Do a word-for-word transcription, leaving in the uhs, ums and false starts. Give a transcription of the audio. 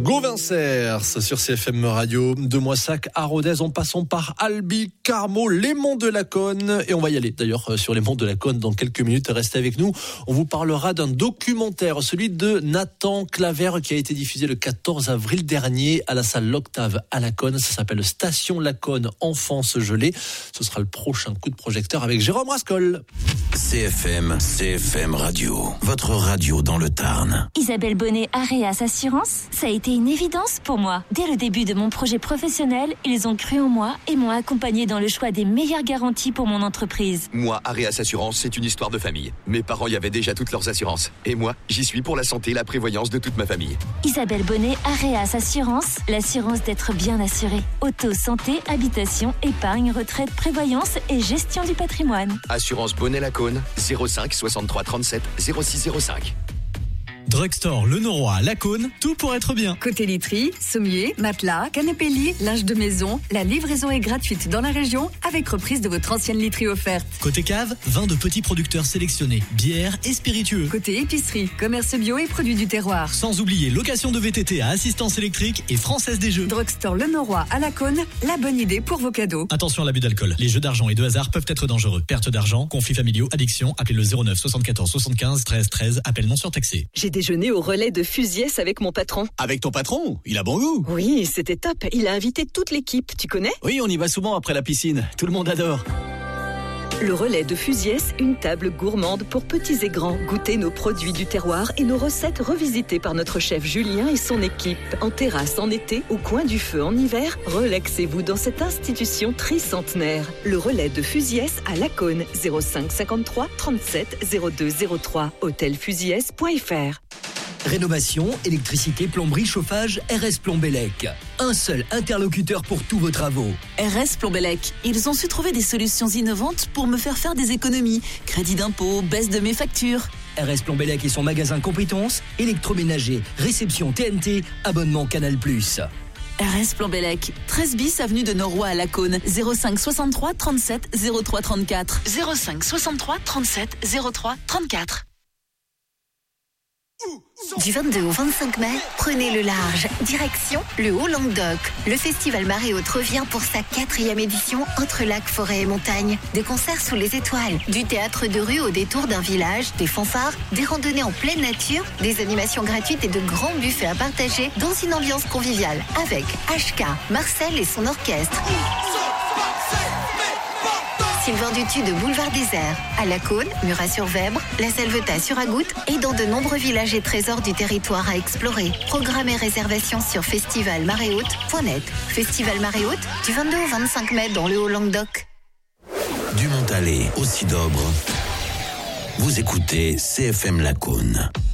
Gauvin Cers sur C F M Radio, de Moissac à Rodez, en passant par Albi, Carmaux, les Monts de la Cône. Et on va y aller d'ailleurs sur les Monts de la Cône dans quelques minutes. Restez avec nous. On vous parlera d'un documentaire, celui de Nathan Claver, qui a été diffusé le quatorze avril dernier à la salle L'Octave à la Cône. Ça s'appelle Station La Cône, enfance gelée. Ce sera le prochain coup de projecteur avec Jérôme Rascol. C F M, C F M Radio, votre radio dans le Tarn. Isabelle Bonnet, Areas Assurance, ça a été une évidence pour moi. Dès le début de mon projet professionnel, ils ont cru en moi et m'ont accompagné dans le choix des meilleures garanties pour mon entreprise. Moi, Areas Assurance, c'est une histoire de famille. Mes parents y avaient déjà toutes leurs assurances. Et moi, j'y suis pour la santé et la prévoyance de toute ma famille. Isabelle Bonnet, Areas Assurance, l'assurance d'être bien assuré. Auto, santé, habitation, épargne, retraite, prévoyance et gestion du patrimoine. Assurance Bonnet-la-Cône, zéro cinq soixante-trois trente-sept zéro six zéro cinq. Drugstore Le Noroy à La Cône, tout pour être bien. Côté literie, sommier, matelas, canapé lit, linge de maison, la livraison est gratuite dans la région avec reprise de votre ancienne literie offerte. Côté cave, vin de petits producteurs sélectionnés, bières et spiritueux. Côté épicerie, commerce bio et produits du terroir. Sans oublier location de V T T à assistance électrique et Française des Jeux. Drugstore Le Noroy à La Cône, la bonne idée pour vos cadeaux. Attention à l'abus d'alcool. Les jeux d'argent et de hasard peuvent être dangereux. Perte d'argent, conflits familiaux, addiction, appelez le zéro neuf soixante-quatorze soixante-quinze treize treize, appel non surtaxé. J'ai déjeuné au relais de Fusiès avec mon patron. Avec ton patron? Il a bon goût. Oui, c'était top. Il a invité toute l'équipe, tu connais? Oui, on y va souvent après la piscine. Tout le monde adore. Le relais de Fusiès, une table gourmande pour petits et grands. Goûtez nos produits du terroir et nos recettes revisitées par notre chef Julien et son équipe. En terrasse en été, au coin du feu en hiver, relaxez-vous dans cette institution tricentenaire. Le relais de Fusiès à La Cône, zéro cinq cinquante-trois trente-sept zéro deux zéro trois, hôtel fusiès point f r. Rénovation, électricité, plomberie, chauffage, R S Plombellec. Un seul interlocuteur pour tous vos travaux. R S Plombellec. Ils ont su trouver des solutions innovantes pour me faire faire des économies. Crédit d'impôt, baisse de mes factures. R S Plombellec et son magasin compétences, électroménager, réception T N T, abonnement Canal plus. R S Plombellec, treize bis avenue de Noroy à La Cône, zéro cinq soixante-trois trente-sept zéro trois trente-quatre. zéro cinq soixante-trois trente-sept zéro trois trente-quatre. Du vingt-deux au vingt-cinq mai, prenez le large. Direction le Haut-Languedoc. Le festival Marée Haute revient pour sa quatrième édition entre lacs, forêts et montagnes. Des concerts sous les étoiles, du théâtre de rue au détour d'un village, des fanfares, des randonnées en pleine nature, des animations gratuites et de grands buffets à partager dans une ambiance conviviale avec H K, Marcel et son orchestre. Sylvain Dutu de Boulevard Désert, à La Cône, Murat-sur-Vèbre, La Salvetat sur Agoutte et dans de nombreux villages et trésors du territoire à explorer. Programme et réservation sur festival marée haute point net. Festival Marée Haute du vingt-deux au vingt-cinq mai dans le Haut-Languedoc. Du Montalet au Sidobre, vous écoutez C F M La Cône.